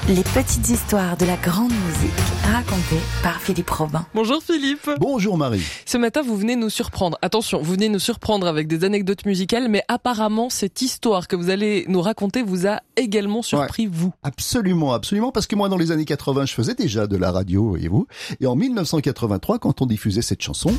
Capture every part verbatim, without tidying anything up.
Les petites histoires de la grande musique, racontées par Philippe Robin. Bonjour Philippe. Bonjour Marie. Ce matin, vous venez nous surprendre. Attention, vous venez nous surprendre avec des anecdotes musicales, mais apparemment, cette histoire que vous allez nous raconter vous a également surpris, ouais. vous. Absolument, absolument, parce que moi, dans les années quatre-vingts, je faisais déjà de la radio, voyez-vous. Et en mille neuf cent quatre-vingt-trois, quand on diffusait cette chanson...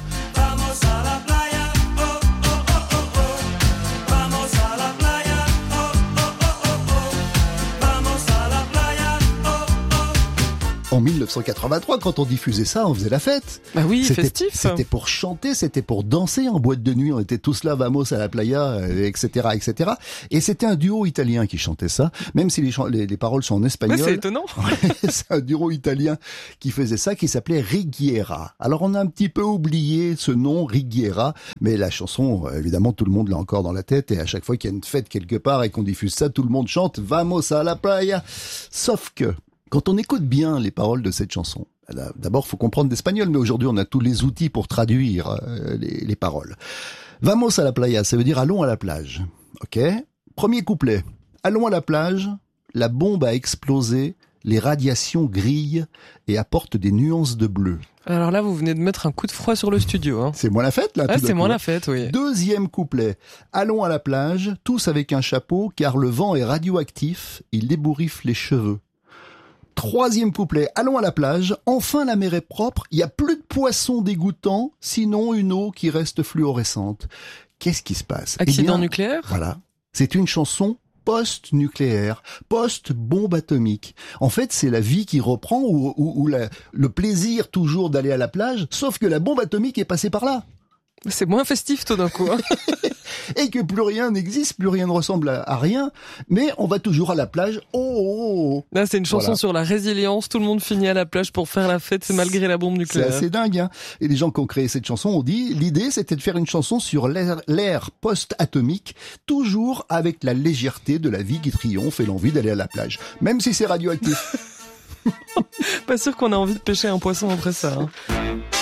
En mille neuf cent quatre-vingt-trois, quand on diffusait ça, on faisait la fête. Bah oui, c'était, festif. C'était pour chanter, c'était pour danser en boîte de nuit. On était tous là, vamos à la playa, et cetera, et cetera. Et c'était un duo italien qui chantait ça, même si les, les, les paroles sont en espagnol. Ouais, c'est étonnant. C'est un duo italien qui faisait ça, qui s'appelait Righiera. Alors on a un petit peu oublié ce nom, Righiera, mais la chanson, évidemment, tout le monde l'a encore dans la tête. Et à chaque fois qu'il y a une fête quelque part et qu'on diffuse ça, tout le monde chante vamos à la playa. Sauf que quand on écoute bien les paroles de cette chanson, d'abord, il faut comprendre l'espagnol, mais aujourd'hui, on a tous les outils pour traduire euh, les, les paroles. Vamos à la playa, ça veut dire allons à la plage. Ok ? Premier couplet. Allons à la plage, la bombe a explosé, les radiations grillent et apportent des nuances de bleu. Alors là, vous venez de mettre un coup de froid sur le studio. Hein. C'est moins la fête, là. Ah, c'est moins la fête, oui. Deuxième couplet. Allons à la plage, tous avec un chapeau, car le vent est radioactif, il ébouriffe les cheveux. Troisième couplet, allons à la plage, enfin la mer est propre, il n'y a plus de poissons dégoûtants, sinon une eau qui reste fluorescente. Qu'est-ce qui se passe ? Accident eh bien, nucléaire ? Voilà, c'est une chanson post-nucléaire, post-bombe atomique. En fait, c'est la vie qui reprend, ou, ou, ou la, le plaisir toujours d'aller à la plage, sauf que la bombe atomique est passée par là. C'est moins festif tout d'un coup. Hein. Et que plus rien n'existe, plus rien ne ressemble à, à rien, mais on va toujours à la plage. Oh, oh, oh. Là, c'est une chanson Voilà. sur la résilience. Tout le monde finit à la plage pour faire la fête, c'est malgré la bombe nucléaire. C'est assez dingue, hein. Et les gens qui ont créé cette chanson ont dit, l'idée, c'était de faire une chanson sur l'ère, l'ère post-atomique, toujours avec la légèreté de la vie qui triomphe et l'envie d'aller à la plage, même si c'est radioactif. Pas sûr qu'on a envie de pêcher un poisson après ça. Hein.